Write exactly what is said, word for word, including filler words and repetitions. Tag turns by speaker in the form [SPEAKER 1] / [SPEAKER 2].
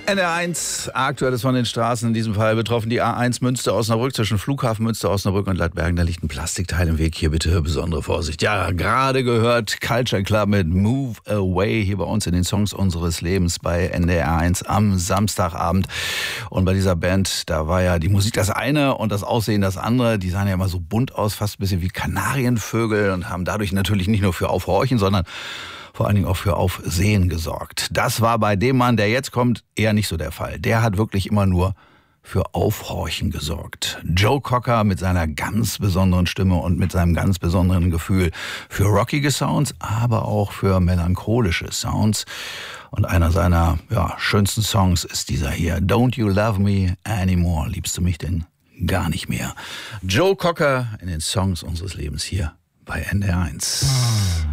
[SPEAKER 1] N R eins, Aktuelles von den Straßen, in diesem Fall betroffen die A eins Münster-Osnabrück zwischen Flughafen Münster-Osnabrück und Leitbergen. Da liegt ein Plastikteil im Weg, hier bitte besondere Vorsicht. Ja, gerade gehört Culture Club mit Move Away hier bei uns in den Songs unseres Lebens bei N D R eins am Samstagabend. Und bei dieser Band, da war ja die Musik das eine und das Aussehen das andere. Die sahen ja immer so bunt aus, fast ein bisschen wie Kanarienvögel und haben dadurch natürlich nicht nur für Aufhorchen, sondern vor allen Dingen auch für Aufsehen gesorgt. Das war bei dem Mann, der jetzt kommt, eher nicht so der Fall. Der hat wirklich immer nur für Aufhorchen gesorgt. Joe Cocker mit seiner ganz besonderen Stimme und mit seinem ganz besonderen Gefühl für rockige Sounds, aber auch für melancholische Sounds. Und einer seiner ja, schönsten Songs ist dieser hier. Don't You Love Me Anymore? Liebst du mich denn gar nicht mehr? Joe Cocker in den Songs unseres Lebens hier bei N D R eins.